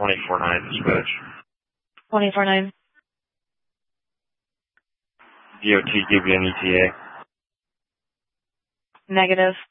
24-9 dispatch. 24-9. DOT give you an ETA. Negative.